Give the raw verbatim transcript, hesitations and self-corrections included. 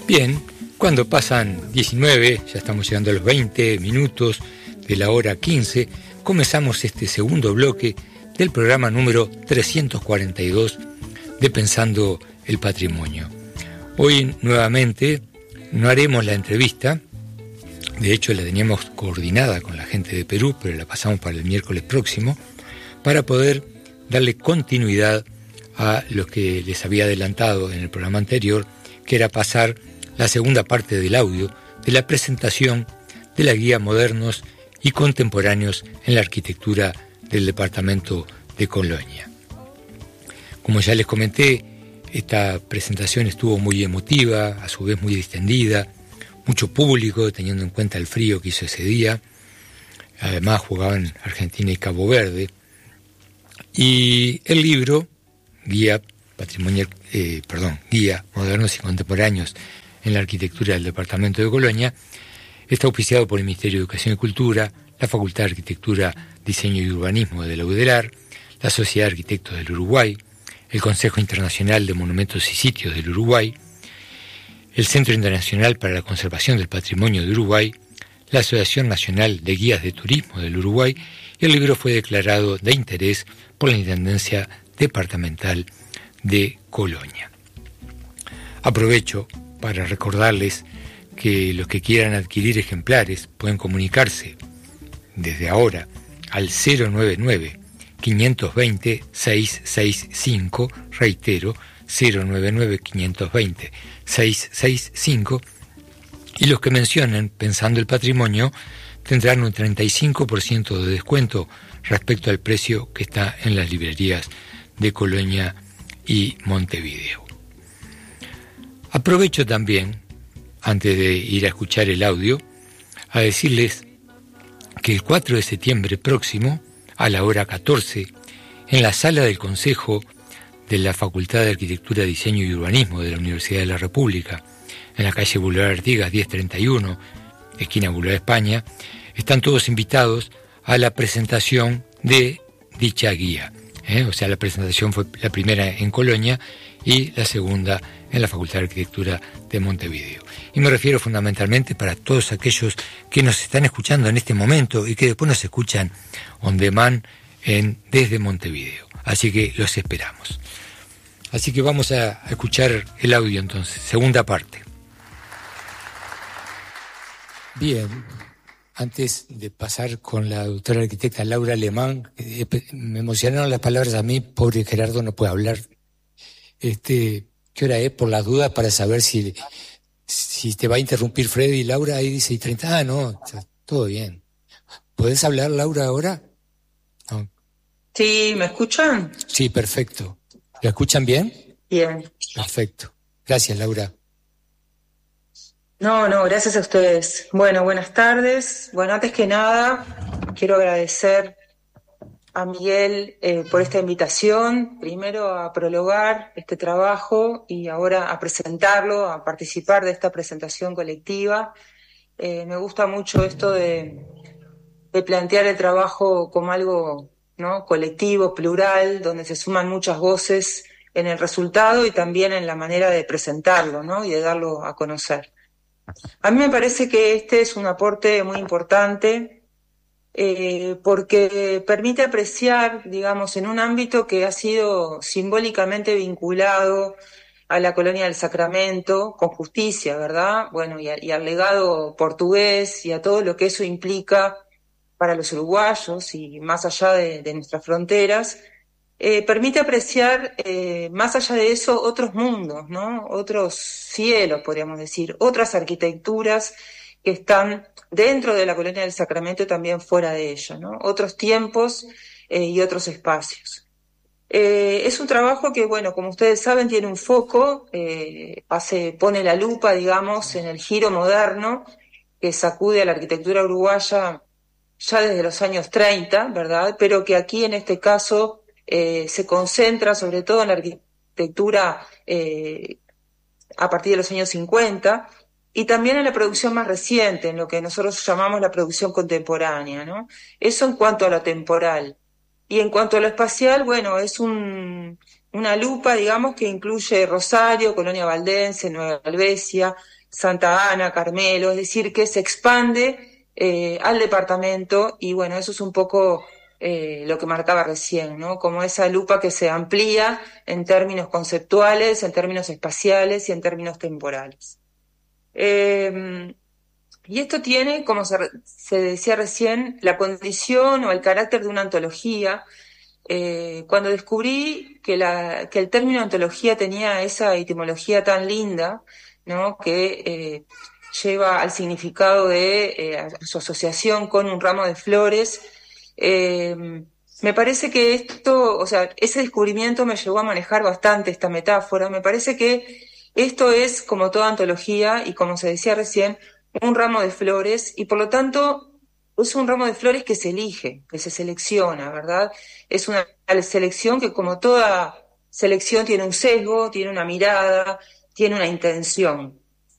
Bien, cuando pasan diecinueve, ya estamos llegando a los veinte minutos de la hora quince, comenzamos este segundo bloque del programa número trescientos cuarenta y dos de Pensando el Patrimonio. Hoy nuevamente no haremos la entrevista, de hecho la teníamos coordinada con la gente de Perú, pero la pasamos para el miércoles próximo, para poder darle continuidad a lo que les había adelantado en el programa anterior, que era pasar la segunda parte del audio de la presentación de la guía Modernos y Contemporáneos en la Arquitectura del Departamento de Colonia. Como ya les comenté, esta presentación estuvo muy emotiva, a su vez muy distendida, mucho público, teniendo en cuenta el frío que hizo ese día. Además jugaban Argentina y Cabo Verde. Y el libro, Guía Patrimonial, eh, perdón, Guía Modernos y Contemporáneos en la Arquitectura del Departamento de Colonia, está auspiciado por el Ministerio de Educación y Cultura, la Facultad de Arquitectura, Diseño y Urbanismo de la U D E L A R, la Sociedad de Arquitectos del Uruguay, el Consejo Internacional de Monumentos y Sitios del Uruguay, el Centro Internacional para la Conservación del Patrimonio de Uruguay, la Asociación Nacional de Guías de Turismo del Uruguay, y el libro fue declarado de interés por la Intendencia Departamental de Colonia. Aprovecho para recordarles que los que quieran adquirir ejemplares pueden comunicarse desde ahora al cero noventa y nueve, quinientos veinte, seiscientos sesenta y cinco, reitero, cero noventa y nueve, quinientos veinte, seiscientos sesenta y cinco, y los que mencionen Pensando el Patrimonio tendrán un treinta y cinco por ciento de descuento respecto al precio que está en las librerías de Colonia y Montevideo. Aprovecho también, antes de ir a escuchar el audio, a decirles que el cuatro de septiembre próximo, a la hora catorce, en la sala del Consejo de la Facultad de Arquitectura, Diseño y Urbanismo de la Universidad de la República, en la calle Boulevard Artigas diez treinta y uno, esquina Boulevard España, están todos invitados a la presentación de dicha guía. ¿eh? O sea, la presentación fue la primera en Colonia y la segunda en la Facultad de Arquitectura de Montevideo. Y me refiero fundamentalmente para todos aquellos que nos están escuchando en este momento y que después nos escuchan on demand en, desde Montevideo. Así que los esperamos. Así que vamos a escuchar el audio entonces, segunda parte. Bien, antes de pasar con la doctora arquitecta Laura Alemán, eh, me emocionaron las palabras a mí, pobre Gerardo no puede hablar. Este, ¿qué hora es? Por las dudas, para saber si, si te va a interrumpir Freddy. Laura ahí dice y treinta, ah, no, todo bien. ¿Podés hablar, Laura, ahora? No. Sí, ¿me escuchan? Sí, perfecto. ¿Lo escuchan bien? Bien. Perfecto. Gracias, Laura. No, no, gracias a ustedes. Bueno, buenas tardes. Bueno, antes que nada, quiero agradecer a Miguel eh, por esta invitación, primero a prologar este trabajo y ahora a presentarlo, a participar de esta presentación colectiva. Eh, me gusta mucho esto de, de plantear el trabajo como algo, ¿no?, colectivo, plural, donde se suman muchas voces en el resultado y también en la manera de presentarlo, ¿no?, y de darlo a conocer. A mí me parece que este es un aporte muy importante eh, porque permite apreciar, digamos, en un ámbito que ha sido simbólicamente vinculado a la colonia del Sacramento, con justicia, ¿verdad? Bueno, y, a, y al legado portugués y a todo lo que eso implica para los uruguayos y más allá de, de nuestras fronteras, eh, permite apreciar, eh, más allá de eso, otros mundos, ¿no? Otros cielos, podríamos decir, otras arquitecturas que están dentro de la colonia del Sacramento y también fuera de ella, ¿no? Otros tiempos eh, y otros espacios. Eh, es un trabajo que, bueno, como ustedes saben, tiene un foco, eh, hace, pone la lupa, digamos, en el giro moderno que sacude a la arquitectura uruguaya ya desde los años treinta, ¿verdad? Pero que aquí, en este caso, Eh, se concentra sobre todo en la arquitectura eh, a partir de los años cincuenta y también en la producción más reciente, en lo que nosotros llamamos la producción contemporánea, ¿no? Eso en cuanto a lo temporal. Y en cuanto a lo espacial, bueno, es un, una lupa, digamos, que incluye Rosario, Colonia Valdense, Nueva Alvesia, Santa Ana, Carmelo, es decir, que se expande eh, al departamento y bueno, eso es un poco eh, lo que marcaba recién, ¿no? Como esa lupa que se amplía en términos conceptuales, en términos espaciales y en términos temporales. Eh, y esto tiene, como se, se decía recién, la condición o el carácter de una antología. Eh, cuando descubrí que, la, que el término antología tenía esa etimología tan linda, ¿no? Que eh, lleva al significado de eh, su asociación con un ramo de flores, eh, me parece que esto, o sea, ese descubrimiento me llevó a manejar bastante esta metáfora. Me parece que esto es, como toda antología, y como se decía recién, un ramo de flores, y por lo tanto es un ramo de flores que se elige, que se selecciona, ¿verdad? Es una selección que, como toda selección, tiene un sesgo, tiene una mirada, tiene una intención.